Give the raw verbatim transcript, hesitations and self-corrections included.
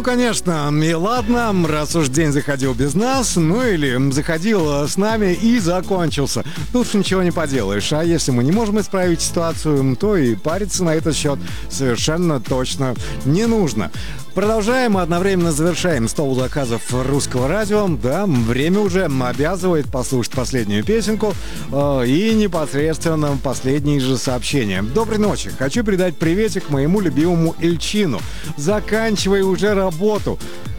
конечно, и ладно, раз уж день заходил без нас, ну или заходил с нами и закончился. Тут ничего не поделаешь, а если мы не можем исправить ситуацию, то и париться на этот счет совершенно точно не нужно. Продолжаем и одновременно завершаем стол заказов русского радио. Да, время уже обязывает послушать последнюю песенку э, и непосредственно последние же сообщения. Доброй ночи. Хочу передать приветик моему любимому Эльчину. Заканчивай уже работу.